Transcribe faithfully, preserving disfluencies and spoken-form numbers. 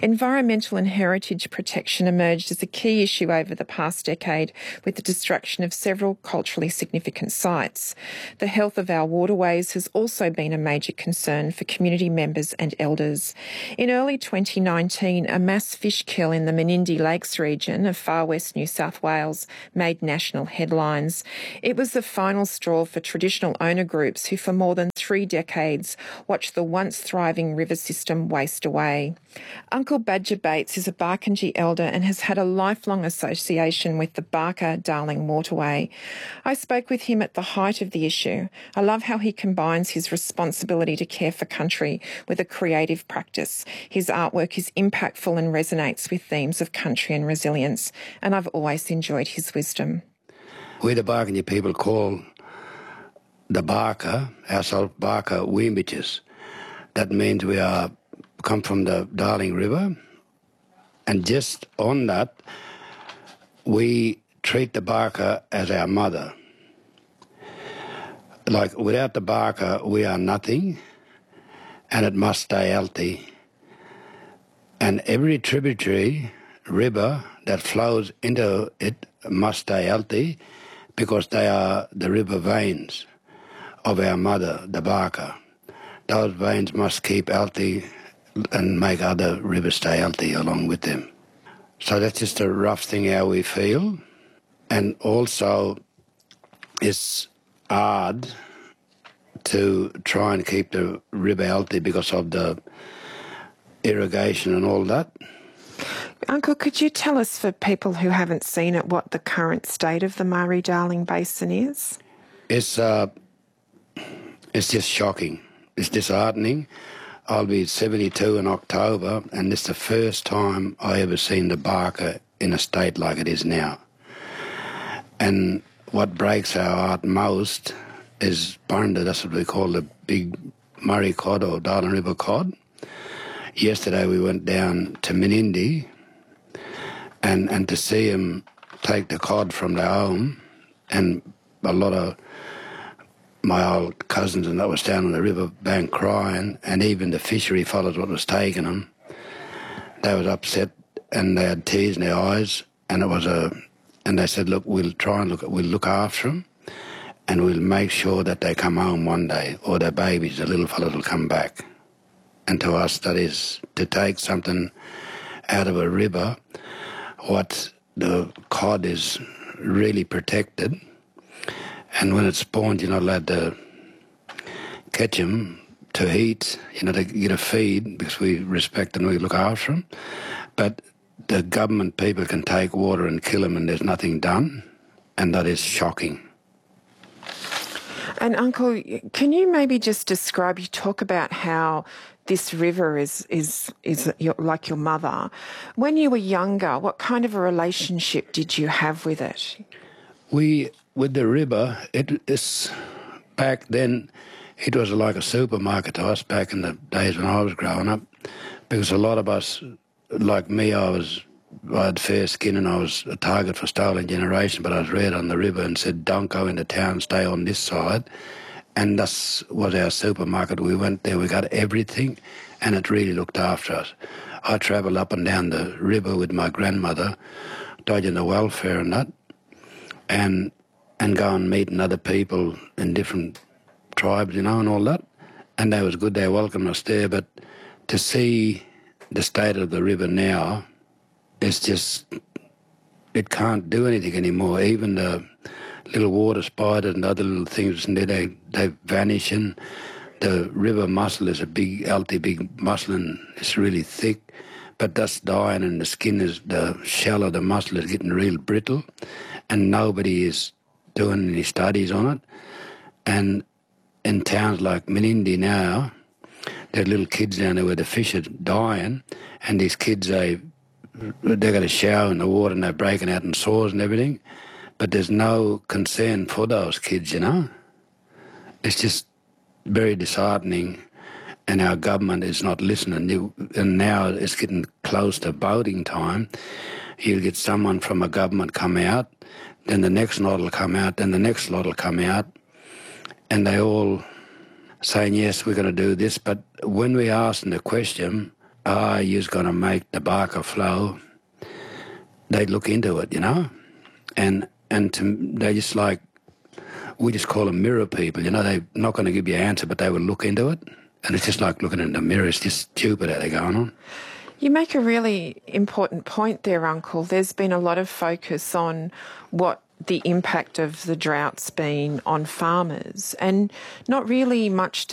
Environmental and heritage protection emerged as a key issue over the past decade with the destruction of several culturally significant sites. The health of our waterways has also been a major concern for community members and elders. In early twenty nineteen, a mass fish kill in the Menindee Lakes region of far west New South Wales made national headlines. It was the final straw for traditional owner groups who for more than three decades watched the once thriving river system waste away. Uncle Badger Bates is a Barkindji elder and has had a lifelong association with the Barker-Darling Waterway. I spoke with him at the height of the issue. I love how he combines his responsibility to care for country with a creative practice. His artwork is impactful and resonates with themes of country and resilience, and I've always enjoyed his wisdom. We the Barkindji people call the Barker, ourselves Barker Weemitches. That means we are come from the Darling River, and just on that, we treat the Barker as our mother. Like, without the Barker, we are nothing, and it must stay healthy. And every tributary river that flows into it must stay healthy because they are the river veins of our mother, the Barker. Those veins must keep healthy and make other rivers stay healthy along with them. So that's just a rough thing how we feel. And also it's hard to try and keep the river healthy because of the irrigation and all that. Uncle, could you tell us, for people who haven't seen it, what the current state of the Murray-Darling Basin is? It's, uh, it's just shocking. It's disheartening. I'll be seventy-two in October, and this is the first time I ever seen the Barker in a state like it is now. And what breaks our heart most is Burnder, that's what we call the big Murray cod or Darling River cod. Yesterday we went down to Menindee, and, and to see him take the cod from their home, and a lot of my old cousins and that was down on the river bank crying, and even the fishery fellows what was taking them, they was upset and they had tears in their eyes, and it was a, and they said, look, we'll try and look, we'll look after them, and we'll make sure that they come home one day, or their babies, the little fellows will come back. And to us, that is to take something out of a river, what the cod is really protected. And when it's spawned, you're not allowed to catch them to eat, you know, to get a feed, because we respect and we look after them. But the government people can take water and kill them and there's nothing done, and that is shocking. And Uncle, can you maybe just describe, you talk about how this river is, is, is your, like your mother. When you were younger, what kind of a relationship did you have with it? We... With the river, it is, back then, it was like a supermarket to us back in the days when I was growing up, because a lot of us, like me, I was, I had fair skin and I was a target for stolen generation, but I was reared on the river and said, don't go into town, stay on this side. And that was our supermarket. We went there, we got everything, and it really looked after us. I travelled up and down the river with my grandmother, dodging the welfare and that, and and go and meeting other people in different tribes, you know, and all that. And they was good, they welcomed us there. But to see the state of the river now, it's just, it can't do anything anymore. Even the little water spiders and other little things, and they, they vanish. And the river mussel is a big, healthy, big mussel, and it's really thick. But that's dying, and the skin is, the shell of the mussel is getting real brittle, and nobody is doing any studies on it. And in towns like Menindee now, there are little kids down there where the fish are dying, and these kids, they they got a shower in the water and they're breaking out in sores and everything, but there's no concern for those kids, you know. It's just very disheartening, and our government is not listening. And now it's getting close to voting time. You'll get someone from a government come out, then the next lot will come out, then the next lot will come out, and they all saying, yes, we're going to do this. But when we ask them the question, ah, you're going to make the Barker flow, they'd look into it, you know? And and to, they just like, we just call them mirror people, you know? They're not going to give you an answer, but they will look into it. And it's just like looking in the mirror. It's just stupid how they're going on. You make a really important point there, Uncle. There's been a lot of focus on what the impact of the drought's been on farmers and not really much